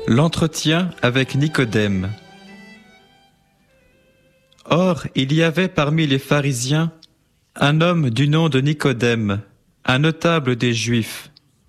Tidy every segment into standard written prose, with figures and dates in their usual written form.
L'entretien avec Nicodème. Or, il y avait parmi les pharisiens un homme du nom de Nicodème, un notable des Juifs.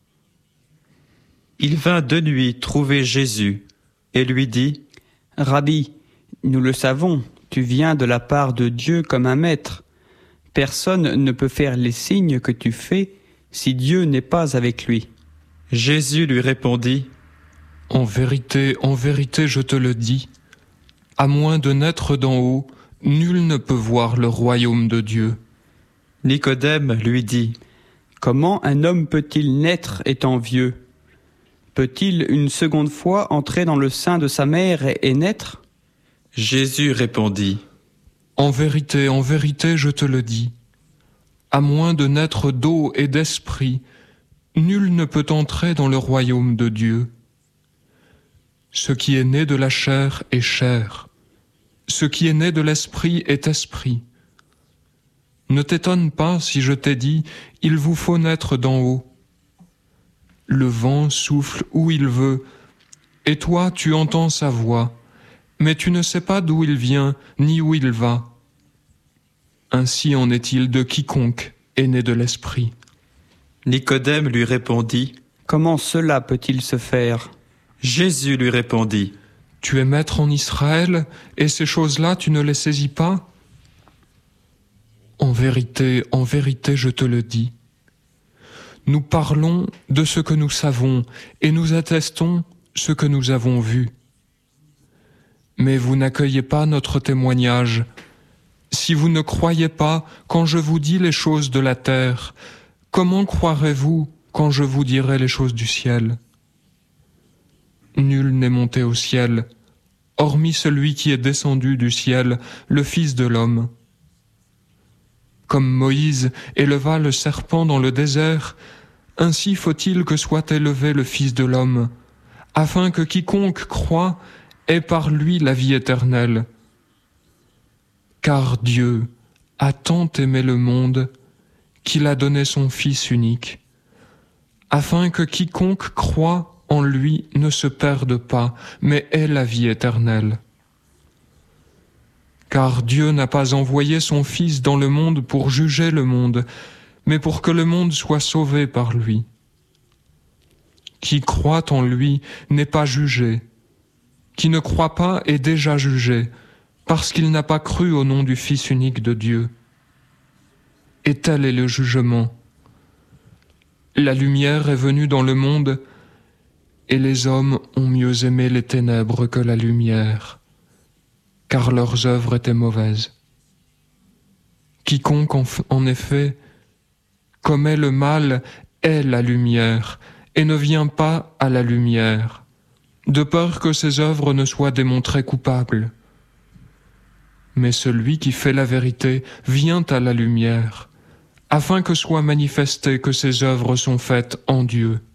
Il vint de nuit trouver Jésus et lui dit : « Rabbi, nous le savons, tu viens de la part de Dieu comme un maître. Personne ne peut faire les signes que tu fais si Dieu n'est pas avec lui. » Jésus lui répondit : « En vérité, je te le dis, à moins de naître d'en haut, nul ne peut voir le royaume de Dieu. » Nicodème lui dit : « Comment un homme peut-il naître étant vieux ? Peut-il une seconde fois entrer dans le sein de sa mère et naître ? » Jésus répondit : « En vérité, je te le dis, à moins de naître d'eau et d'esprit, nul ne peut entrer dans le royaume de Dieu. Ce qui est né de la chair est chair, ce qui est né de l'esprit est esprit. Ne t'étonne pas si je t'ai dit, il vous faut naître d'en haut. Le vent souffle où il veut, et toi tu entends sa voix, mais tu ne sais pas d'où il vient ni où il va. Ainsi en est-il de quiconque est né de l'esprit. » Nicodème lui répondit : « Comment cela peut-il se faire ? » Jésus lui répondit : « Tu es maître en Israël, et ces choses-là tu ne les saisis pas ? En vérité, je te le dis. Nous parlons de ce que nous savons, et nous attestons ce que nous avons vu. Mais vous n'accueillez pas notre témoignage. Si vous ne croyez pas quand je vous dis les choses de la terre, comment croirez-vous quand je vous dirai les choses du ciel ? Nul n'est monté au ciel, hormis celui qui est descendu du ciel, le Fils de l'homme. Comme Moïse éleva le serpent dans le désert, ainsi faut-il que soit élevé le Fils de l'homme, afin que quiconque croit ait par lui la vie éternelle. Car Dieu a tant aimé le monde qu'il a donné son Fils unique, afin que quiconque croit en lui ne se perde pas, mais ait la vie éternelle. Car Dieu n'a pas envoyé son Fils dans le monde pour juger le monde, mais pour que le monde soit sauvé par lui. Qui croit en lui n'est pas jugé. Qui ne croit pas est déjà jugé, parce qu'il n'a pas cru au nom du Fils unique de Dieu. Et tel est le jugement. La lumière est venue dans le monde, et les hommes ont mieux aimé les ténèbres que la lumière, car leurs œuvres étaient mauvaises. Quiconque en effet commet le mal est la lumière, et ne vient pas à la lumière, de peur que ses œuvres ne soient démontrées coupables. Mais celui qui fait la vérité vient à la lumière, afin que soit manifesté que ses œuvres sont faites en Dieu.